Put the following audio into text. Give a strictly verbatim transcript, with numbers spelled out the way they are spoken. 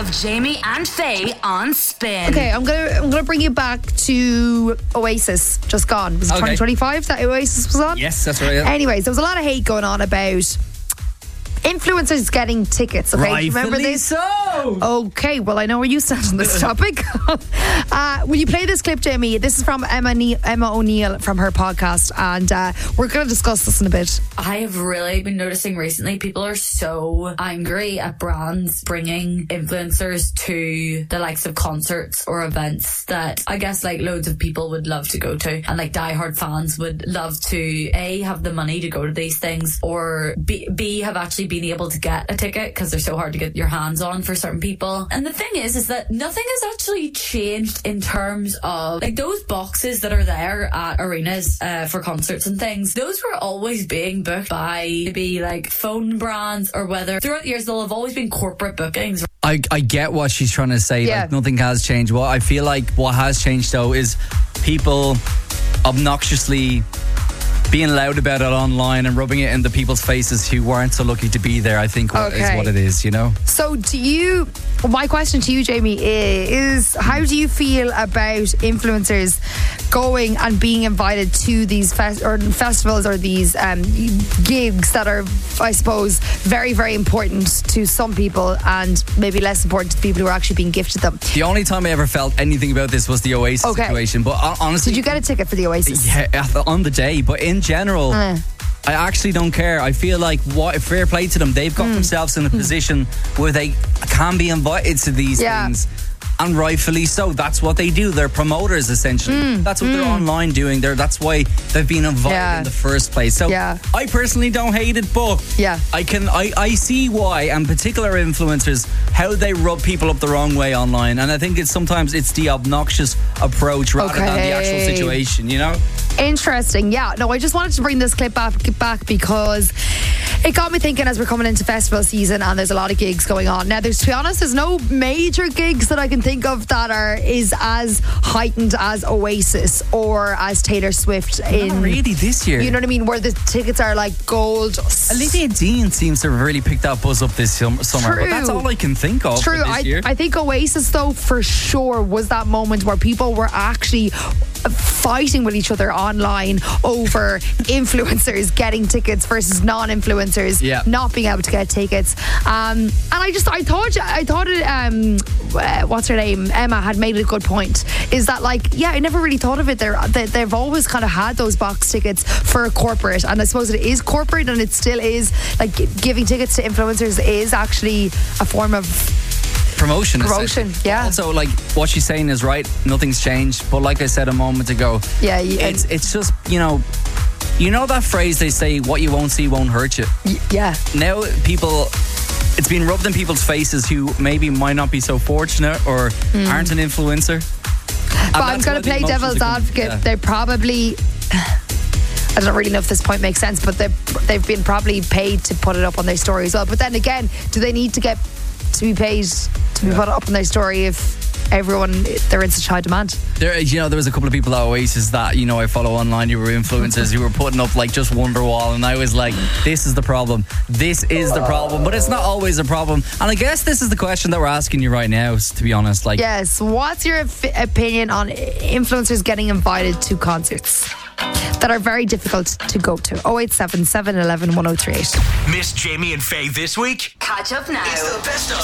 of Jamie and Faye on Spin. Okay, I'm gonna I'm gonna bring you back to Oasis. Just gone. Was it Okay. twenty twenty-five that Oasis was on? Yes, that's right. Yeah. Anyways, there was a lot of hate going on about influencers getting tickets. Okay, do you remember Rightfully this? so. Okay, well, I know where you stand on this topic. uh, will you play this clip, Jamie? This is from Emma, ne- Emma O'Neill from her podcast, and uh, we're going to discuss this in a bit. I have really been noticing recently people are so angry at brands bringing influencers to the likes of concerts or events that I guess like loads of people would love to go to, and like diehard fans would love to A, have the money to go to these things, or B, B have actually been able to get a ticket because they're so hard to get your hands on for certain people. And the thing is is that nothing has actually changed in terms of like those boxes that are there at arenas uh, for concerts and things. Those were always being booked by maybe like phone brands, or whether throughout the years they'll have always been corporate bookings. I, I get what she's trying to say. Yeah. Like, nothing has changed. What I feel like what has changed though is people obnoxiously being loud about it online and rubbing it into people's faces who weren't so lucky to be there, I think what Okay. is what it is, you know? So, do you? My question to you, Jamie, is how do you feel about influencers going and being invited to these fest- or festivals or these um, gigs that are, I suppose, very, very important to some people and maybe less important to the people who are actually being gifted them? The only time I ever felt anything about this was the Oasis Okay. situation. But hon- honestly, Did you get a ticket for the Oasis? yeah, on the day. But in general, Uh. I actually don't care. I feel like what fair play to them. They've got Mm. themselves in a position where they can be invited to these Yeah. things. And rightfully so. That's what they do. They're promoters, essentially. Mm. That's what they're online doing. They're, that's why they've been invited Yeah. in the first place. So Yeah. I personally don't hate it, but Yeah. I can I, I see why, and particular influencers, how they rub people up the wrong way online. And I think it's sometimes it's the obnoxious approach rather than the actual Okay. situation, you know? Interesting. Yeah. No, I just wanted to bring this clip back, back because it got me thinking as we're coming into festival season and there's a lot of gigs going on. Now, there's, to be honest, there's no major gigs that I can think of that are is as heightened as Oasis or as Taylor Swift in Not really this year. You know what I mean? Where the tickets are like gold. Olivia Dean seems to have really picked that buzz up this sum- summer, True. but that's all I can think of True. for this I, year. I think Oasis, though, for sure was that moment where people were actually fighting with each other online over influencers getting tickets versus non-influencers Yeah. not being able to get tickets. Um, and I just, I thought, I thought it, um, uh, what's her name? Emma had made a good point. Is that like, yeah, I never really thought of it. They're, they, they've always kind of had those box tickets for corporate, and I suppose it is corporate, and it still is like giving tickets to influencers is actually a form of promotion. Promotion, essentially. yeah. Also, like what she's saying is right. Nothing's changed. But like I said a moment ago, yeah. yeah it's it's just you know, you know that phrase they say, "What you won't see won't hurt you." yeah. Now people, it's been rubbed in people's faces who maybe might not be so fortunate or Mm. aren't an influencer. And But I'm that's going why to the play emotions devil's are coming- advocate. yeah. They're probably, I don't really know if this point makes sense, but they've, they've been probably paid to put it up on their story as well. But then again, do they need to get to be paid to be put up on their story if everyone, they're in such high demand? There, you know, there was a couple of people at Oasis that, you know, I follow online who were influencers who were putting up like just Wonderwall, and I was like, this is the problem. This is the problem. But it's not always a problem. And I guess this is the question that we're asking you right now, to be honest. Like, Yes. What's your f- opinion on influencers getting invited to concerts that are very difficult to go to? oh eight seven, seven one one, one oh three eight. Miss Jamie and Faye this week? Catch up now. It's the best of